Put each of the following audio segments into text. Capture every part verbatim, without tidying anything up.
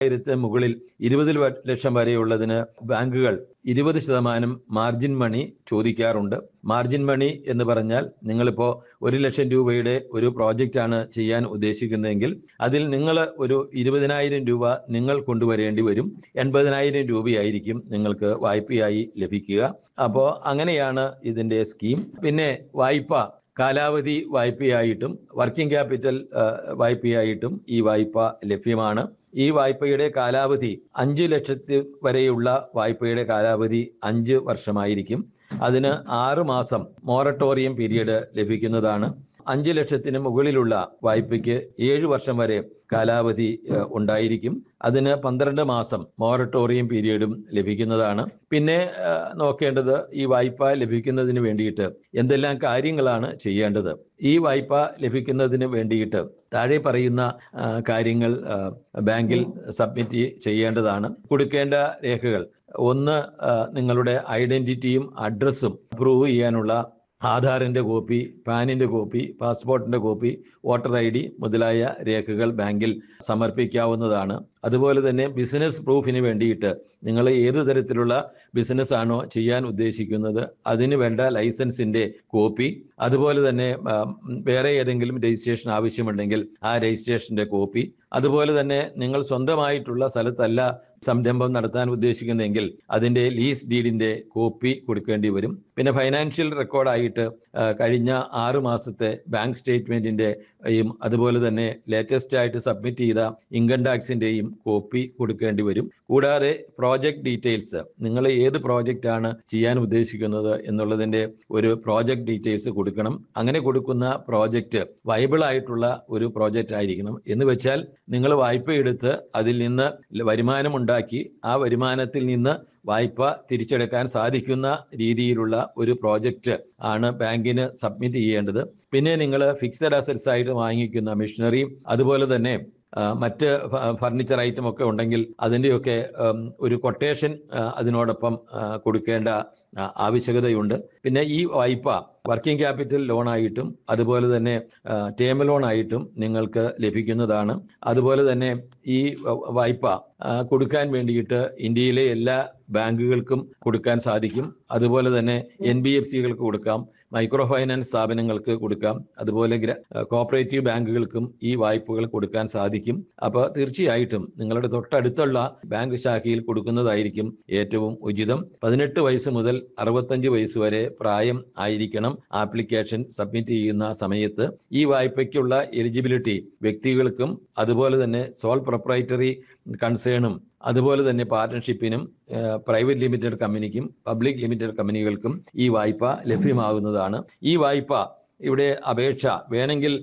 ആയിരത്തിന് മുകളിൽ ഇരുപത് ലക്ഷം വരെയുള്ളതിന് ബാങ്കുകൾ ഇരുപത് ശതമാനം മാർജിൻ മണി ചോദിക്കാറുണ്ട്. മാർജിൻ മണി എന്ന് പറഞ്ഞാൽ നിങ്ങളിപ്പോൾ ഒരു ലക്ഷം രൂപയുടെ ഒരു പ്രോജക്റ്റാണ് ചെയ്യാൻ ഉദ്ദേശിക്കുന്നതെങ്കിൽ അതിൽ നിങ്ങൾ ഒരു ഇരുപതിനായിരം രൂപ നിങ്ങൾ കൊണ്ടുവരേണ്ടി വരും. എൺപതിനായിരം രൂപയായിരിക്കും നിങ്ങൾക്ക് വായ്പയായി ലഭിക്കുക. അപ്പോൾ അങ്ങനെയാണ് ഇതിൻ്റെ സ്കീം. പിന്നെ വായ്പ കാലാവധി വായ്പയായിട്ടും വർക്കിംഗ് ക്യാപിറ്റൽ വായ്പയായിട്ടും ഈ വായ്പ ലഭ്യമാണ്. ഈ വായ്പയുടെ കാലാവധി അഞ്ച് ലക്ഷത്തി വരെയുള്ള വായ്പയുടെ കാലാവധി അഞ്ച് വർഷമായിരിക്കും. അതിന് ആറ് മാസം മൊറട്ടോറിയം പീരീഡ് ലഭിക്കുന്നതാണ്. അഞ്ച് ലക്ഷത്തിന് മുകളിലുള്ള വായ്പയ്ക്ക് ഏഴു വർഷം വരെ കാലാവധി ഉണ്ടായിരിക്കും. അതിന് പന്ത്രണ്ട് മാസം മൊറട്ടോറിയം പീരീഡും ലഭിക്കുന്നതാണ്. പിന്നെ നോക്കേണ്ടത് ഈ വായ്പ ലഭിക്കുന്നതിന് വേണ്ടിയിട്ട് എന്തെല്ലാം കാര്യങ്ങളാണ് ചെയ്യേണ്ടത്. ഈ വായ്പ ലഭിക്കുന്നതിന് വേണ്ടിയിട്ട് താഴെ പറയുന്ന കാര്യങ്ങൾ ബാങ്കിൽ സബ്മിറ്റ് ചെയ്യേണ്ടതാണ്. കൊടുക്കേണ്ട രേഖകൾ: ഒന്ന്, നിങ്ങളുടെ ഐഡന്റിറ്റിയും അഡ്രസ്സും പ്രൂവ് ചെയ്യാനുള്ള ആധാറിൻ്റെ copy, പാനിൻ്റെ copy, പാസ്പോർട്ടിൻ്റെ copy, voter I D മുതലായ രേഖകൾ ബാങ്കിൽ സമർപ്പിക്കാവുന്നതാണ്. അതുപോലെ തന്നെ ബിസിനസ് പ്രൂഫിന് വേണ്ടിയിട്ട് നിങ്ങൾ ഏത് തരത്തിലുള്ള ബിസിനസ് ആണോ ചെയ്യാൻ ഉദ്ദേശിക്കുന്നത് അതിന് വേണ്ട ലൈസൻസിൻ്റെ കോപ്പി, അതുപോലെ തന്നെ വേറെ ഏതെങ്കിലും രജിസ്ട്രേഷൻ ആവശ്യമുണ്ടെങ്കിൽ ആ രജിസ്ട്രേഷൻ്റെ കോപ്പി, അതുപോലെ തന്നെ നിങ്ങൾ സ്വന്തമായിട്ടുള്ള സ്ഥലത്തല്ല സംരംഭം നടത്താൻ ഉദ്ദേശിക്കുന്നതെങ്കിൽ അതിൻ്റെ ലീസ് ഡീഡിൻ്റെ കോപ്പി കൊടുക്കേണ്ടി വരും. പിന്നെ ഫൈനാൻഷ്യൽ റെക്കോർഡായിട്ട് കഴിഞ്ഞ ആറ് മാസത്തെ ബാങ്ക് സ്റ്റേറ്റ്മെൻറ്റിൻ്റെയും അതുപോലെ തന്നെ ലേറ്റസ്റ്റ് ആയിട്ട് സബ്മിറ്റ് ചെയ്ത ഇൻകം ടാക്സിൻ്റെയും കോപ്പി കൊടുക്കേണ്ടി വരും. കൂടാതെ പ്രോജക്റ്റ് ഡീറ്റെയിൽസ്, നിങ്ങൾ ഏത് പ്രോജക്റ്റാണ് ചെയ്യാൻ ഉദ്ദേശിക്കുന്നത് എന്നുള്ളതിൻ്റെ ഒരു പ്രോജക്റ്റ് ഡീറ്റെയിൽസ് കൊടുക്കണം. അങ്ങനെ കൊടുക്കുന്ന പ്രോജക്റ്റ് വയബിൾ ആയിട്ടുള്ള ഒരു പ്രോജക്റ്റ് ആയിരിക്കണം. എന്ന് വെച്ചാൽ നിങ്ങൾ വായ്പ എടുത്ത് അതിൽ നിന്ന് വരുമാനമുണ്ടാക്കി ആ വരുമാനത്തിൽ നിന്ന് വായ്പ തിരിച്ചെടുക്കാൻ സാധിക്കുന്ന രീതിയിലുള്ള ഒരു പ്രോജക്റ്റ് ആണ് ബാങ്കിന് സബ്മിറ്റ് ചെയ്യേണ്ടത്. പിന്നെ നിങ്ങൾ ഫിക്സഡ് അസറ്റ്സ് ആയിട്ട് വാങ്ങിക്കുന്ന മെഷീനറിയും അതുപോലെ തന്നെ മറ്റ് ഫർണിച്ചർ ഐറ്റം ഒക്കെ ഉണ്ടെങ്കിൽ അതിൻ്റെയൊക്കെ ഒരു കൊട്ടേഷൻ അതിനോടൊപ്പം കൊടുക്കേണ്ട ആവശ്യകതയുണ്ട്. പിന്നെ ഈ വായ്പ വർക്കിംഗ് ക്യാപിറ്റൽ ലോണായിട്ടും അതുപോലെ തന്നെ ടേം ലോണായിട്ടും നിങ്ങൾക്ക് ലഭിക്കുന്നതാണ്. അതുപോലെ തന്നെ ഈ വായ്പ കൊടുക്കാൻ വേണ്ടിയിട്ട് ഇന്ത്യയിലെ എല്ലാ ബാങ്കുകൾക്കും കൊടുക്കാൻ സാധിക്കും. അതുപോലെ തന്നെ എൻ ബി എഫ് സികൾക്ക് കൊടുക്കാം, മൈക്രോ ഫൈനാൻസ് സ്ഥാപനങ്ങൾക്ക് കൊടുക്കാം, അതുപോലെ കോപ്പറേറ്റീവ് ബാങ്കുകൾക്കും ഈ വായ്പകൾ കൊടുക്കാൻ സാധിക്കും. അപ്പോൾ തീർച്ചയായിട്ടും നിങ്ങളുടെ തൊട്ടടുത്തുള്ള ബാങ്ക് ശാഖയിൽ കൊടുക്കുന്നതായിരിക്കും ഏറ്റവും ഉചിതം. പതിനെട്ട് വയസ്സ് മുതൽ അറുപത്തഞ്ച് വയസ്സ് വരെ പ്രായം ആയിരിക്കണം ആപ്ലിക്കേഷൻ സബ്മിറ്റ് ചെയ്യുന്ന സമയത്ത്. ഈ വായ്പയ്ക്കുള്ള എലിജിബിലിറ്റി വ്യക്തികൾക്കും അതുപോലെ തന്നെ സോൾ പ്രൊപ്രൈറ്ററി കൺസേണും അതുപോലെ തന്നെ പാർട്ണർഷിപ്പിനും പ്രൈവറ്റ് ലിമിറ്റഡ് കമ്പനിക്കും പബ്ലിക് ലിമിറ്റഡ് കമ്പനികൾക്കും ഈ വായ്പ ലഭ്യമാകുന്നതാണ്. ഈ വായ്പ ഇവിടെ അപേക്ഷ വേണമെങ്കിൽ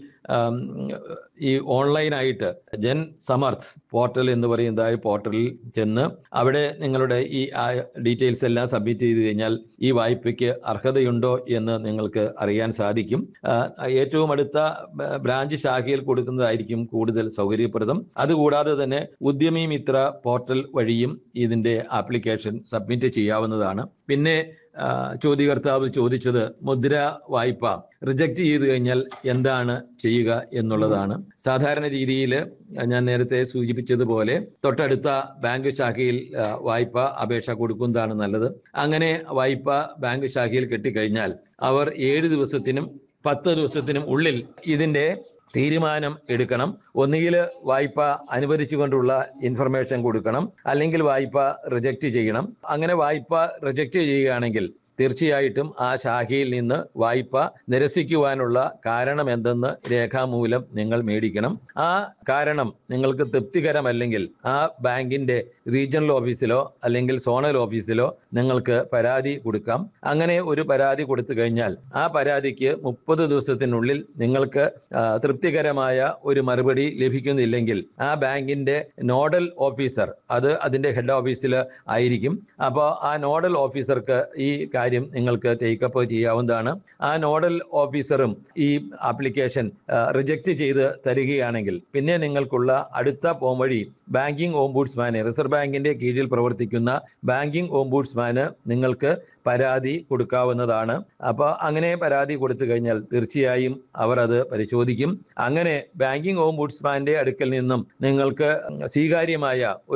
ഈ ഓൺലൈനായിട്ട് ജൻ സമർത്ഥ് പോർട്ടൽ എന്ന് പറയുന്നതായ പോർട്ടലിൽ ചെന്ന് അവിടെ നിങ്ങളുടെ ഈ ഡീറ്റെയിൽസ് എല്ലാം സബ്മിറ്റ് ചെയ്ത് കഴിഞ്ഞാൽ ഈ വായ്പയ്ക്ക് അർഹതയുണ്ടോ എന്ന് നിങ്ങൾക്ക് അറിയാൻ സാധിക്കും. ഏറ്റവും അടുത്ത ബ്രാഞ്ച് ശാഖയിൽ കൊടുക്കുന്നതായിരിക്കും കൂടുതൽ സൗകര്യപ്രദം. അതുകൂടാതെ തന്നെ ഉദ്യമി മിത്ര പോർട്ടൽ വഴിയും ഇതിൻ്റെ ആപ്ലിക്കേഷൻ സബ്മിറ്റ് ചെയ്യാവുന്നതാണ്. പിന്നെ ചോദ്യകർത്താവ് ചോദിച്ചത് മുദ്ര വായ്പ റിജക്റ്റ് ചെയ്തു കഴിഞ്ഞാൽ എന്താണ് ചെയ്യുക എന്നുള്ളതാണ്. സാധാരണ രീതിയിൽ ഞാൻ നേരത്തെ സൂചിപ്പിച്ചതുപോലെ തൊട്ടടുത്ത ബാങ്ക് ശാഖയിൽ വായ്പ അപേക്ഷ കൊടുക്കുന്നതാണ് നല്ലത്. അങ്ങനെ വായ്പ ബാങ്ക് ശാഖയിൽ കെട്ടിക്കഴിഞ്ഞാൽ അവർ ഏഴ് ദിവസത്തിനും പത്ത് ദിവസത്തിനും ഉള്ളിൽ ഇതിൻ്റെ തീരുമാനം എടുക്കണം. ഒന്നുകിൽ വായ്പ അനുവദിച്ചുകൊണ്ടുള്ള ഇൻഫർമേഷൻ കൊടുക്കണം, അല്ലെങ്കിൽ വായ്പ റിജക്റ്റ് ചെയ്യണം. അങ്ങനെ വായ്പ റിജക്റ്റ് ചെയ്യുകയാണെങ്കിൽ തീർച്ചയായിട്ടും ആ ശാഖയിൽ നിന്ന് വായ്പ നിരസിക്കുവാനുള്ള കാരണം എന്തെന്ന് രേഖാമൂലം നിങ്ങൾ മേടിക്കണം. ആ കാരണം നിങ്ങൾക്ക് തൃപ്തികരമല്ലെങ്കിൽ ആ ബാങ്കിന്റെ റീജിയണൽ ഓഫീസിലോ അല്ലെങ്കിൽ സോണൽ ഓഫീസിലോ നിങ്ങൾക്ക് പരാതി കൊടുക്കാം. അങ്ങനെ ഒരു പരാതി കൊടുത്തു കഴിഞ്ഞാൽ ആ പരാതിക്ക് മുപ്പത് ദിവസത്തിനുള്ളിൽ നിങ്ങൾക്ക് തൃപ്തികരമായ ഒരു മറുപടി ലഭിക്കുന്നില്ലെങ്കിൽ ആ ബാങ്കിന്റെ നോഡൽ ഓഫീസർ, അത് അതിന്റെ ഹെഡ് ഓഫീസിൽ ആയിരിക്കും. അപ്പോൾ ആ നോഡൽ ഓഫീസർക്ക് ഈ കാര്യം കാര്യം നിങ്ങൾക്ക് ടേക്കപ്പ് ചെയ്യാവുന്നതാണ്. ആ നോഡൽ ഓഫീസറും ഈ ആപ്ലിക്കേഷൻ റിജക്റ്റ് ചെയ്ത് തരികയാണെങ്കിൽ പിന്നെ നിങ്ങൾക്കുള്ള അടുത്ത പോംവഴി ബാങ്കിംഗ് ഓംബുഡ്സ്മാനെ, റിസർവ് ബാങ്കിന്റെ കീഴിൽ പ്രവർത്തിക്കുന്ന ബാങ്കിംഗ് ഓംബുഡ്സ്മാന് നിങ്ങൾക്ക് പരാതി കൊടുക്കാവുന്നതാണ്. അപ്പോൾ അങ്ങനെ പരാതി കൊടുത്തു കഴിഞ്ഞാൽ തീർച്ചയായും അവർ അത് പരിശോധിക്കും. അങ്ങനെ ബാങ്കിംഗ് ഓംബുഡ്സ്മാന്റെ അടുക്കൽ നിന്നും നിങ്ങൾക്ക് സ്വീകാര്യമായ